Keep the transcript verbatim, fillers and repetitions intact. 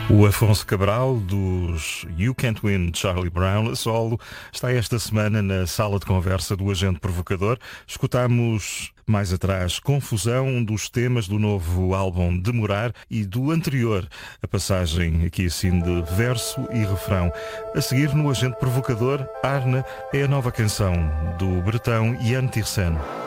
O Afonso Cabral, dos You Can't Win Charlie Brown, a solo, está esta semana na sala de conversa do Agente Provocador. Escutámos mais atrás Confusão, um dos temas do novo álbum Demorar, e do anterior, a passagem aqui assim de verso e refrão. A seguir, no Agente Provocador, Arna é a nova canção do bretão Ian Tiersen.